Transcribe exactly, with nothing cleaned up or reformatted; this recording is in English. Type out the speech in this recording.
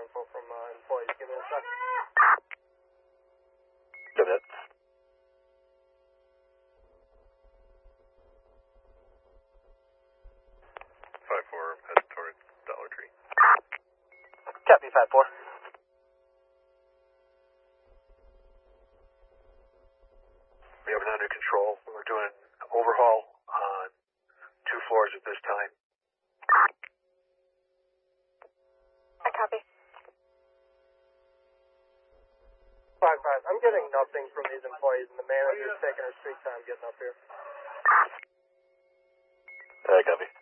info from uh, employees. Give me a sec. Give it. five four, head towards Dollar Tree. Copy, five four. We have it under control. We're doing overhaul on two floors at this time. I copy. five five. I'm getting nothing from these employees, and the manager's taking her sweet time getting up here. I copy.